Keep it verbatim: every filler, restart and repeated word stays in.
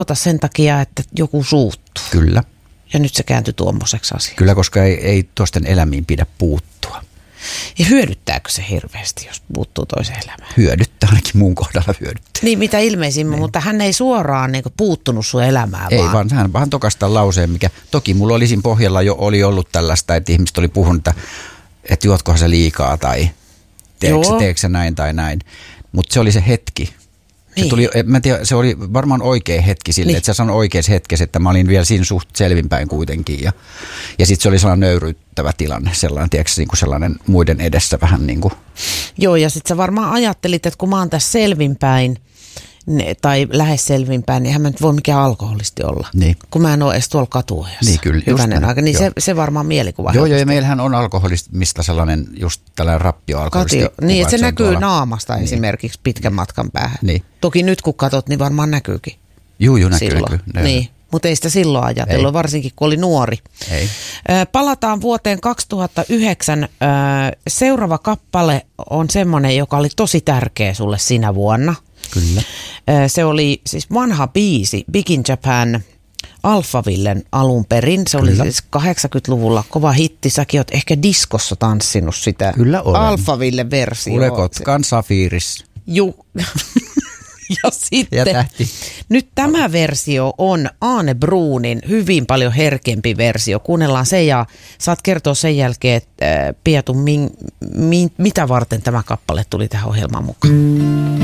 Ota sen takia, että joku suuttuu. Kyllä. Ja nyt se kääntyi tuommoiseksi asiaksi. Kyllä, koska ei, ei toisten elämiin pidä puuttua. Ja hyödyttääkö se hirveästi, jos puuttuu toiseen elämään? Hyödyttää, ainakin mun kohdalla hyödyttää. Niin, mitä ilmeisimmin, niin. Mutta hän ei suoraan niin kuin, puuttunut sun elämään. Ei, vaan, vaan hän vaan tokastaa lauseen, mikä toki mulla oli siinä pohjalla jo oli ollut tällaista, että ihmiset oli puhunut, että, että juotkohan se liikaa tai teekö, teekö se näin tai näin. Mutta se oli se hetki. Se, niin. tuli, mä en tiedä, se oli varmaan oikea hetki sille, niin. Että sä sanoi oikeassa hetkessä, että mä olin vielä siinä suht selvinpäin kuitenkin. Ja, ja sitten se oli sellainen nöyryyttävä tilanne, sellainen, tiedätkö, niin kuin sellainen muiden edessä vähän niin kuin. Joo, ja sitten sä varmaan ajattelit, että kun mä oon tässä selvinpäin, tai lähes selvinpäin, niin eihän mä nyt voi mikään alkoholisti olla. Niin. Kun mä en ole edes tuolla katuojassa. Niin, kyllä. Hyvänen aika, niin se, se varmaan mielikuva. Joo, joo, ja meillähän on alkoholista sellainen, just tällainen rappioalkoholisti. Niin, että se, se näkyy tuolla naamasta niin. Esimerkiksi pitkän matkan päähän. Niin. Toki nyt kun katot, niin varmaan näkyykin. Juu, juu, näkyy, silloin. näkyy. Niin, mutta ei sitä silloin ajatellut, ei. Varsinkin kun oli nuori. Ei. Palataan vuoteen kaksituhattayhdeksän. Seuraava kappale on semmoinen, joka oli tosi tärkeä sulle sinä vuonna. Kyllä. Se oli siis vanha biisi, Big in Japan, Alphavillen alun perin. Se Kyllä. oli siis kahdeksankymmentäluvulla kova hitti. Säkin oot ehkä diskossa tanssinut sitä. Kyllä olen. Alphavillen versio. Ule Kotkan Safiris. Juu. Ja sitten ja tähti. Nyt tämä versio on Aane Bruunin hyvin paljon herkempi versio. Kuunnellaan se ja saat kertoa sen jälkeen, että Pietu, min, min, mitä varten tämä kappale tuli tähän ohjelmaan mukaan.